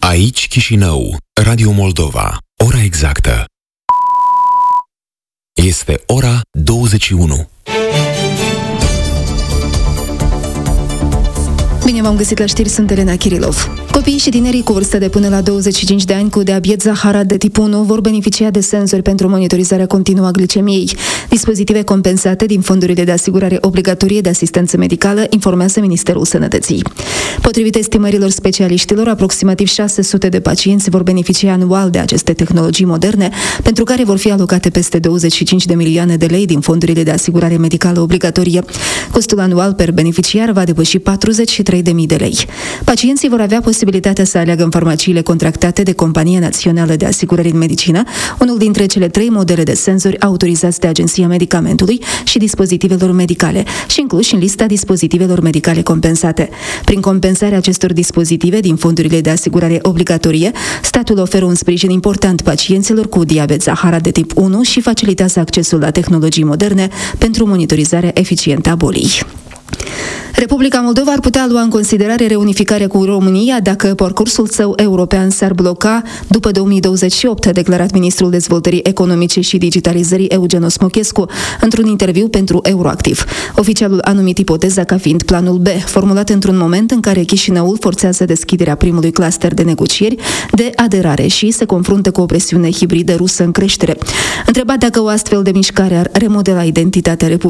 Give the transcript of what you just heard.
Aici Chișinău, Radio Moldova. Ora exactă este ora 21. Bine v-am găsit la știri, sunt Elena Kirilov. Copiii și tinerii cu vârstă de până la 25 de ani cu diabet zaharat de tip 1 vor beneficia de senzori pentru monitorizarea continuă a glicemiei. Dispozitive compensate din fondurile de asigurare obligatorie de asistență medicală, informează Ministerul Sănătății. Potrivit estimărilor specialiștilor, aproximativ 600 de pacienți vor beneficia anual de aceste tehnologii moderne, pentru care vor fi alocate peste 25 de milioane de lei din fondurile de asigurare medicală obligatorie. Costul anual per beneficiar va depăși 43.000 de lei. Pacienții vor avea posibilitatea să aleagă în farmaciile contractate de Compania Națională de Asigurări în Medicină unul dintre cele 3 modele de senzori autorizați de Agenția Medicamentului și dispozitivelor medicale și incluși în lista dispozitivelor medicale compensate. Prin compensarea acestor dispozitive din fondurile de asigurare obligatorie, statul oferă un sprijin important pacienților cu diabet zaharat de tip 1 și facilitează accesul la tehnologii moderne pentru monitorizarea eficientă a bolii. Republica Moldova ar putea lua în considerare reunificarea cu România dacă parcursul său european s-ar bloca după 2028, a declarat ministrul dezvoltării economice și digitalizării Eugen Osmochescu într-un interviu pentru Euroactiv. Oficialul a numit ipoteza ca fiind planul B, formulat într-un moment în care Chișinăul forțează deschiderea primului cluster de negocieri de aderare și se confruntă cu o presiune hibridă rusă în creștere. Întrebat dacă o astfel de mișcare ar remodela identitatea Republicii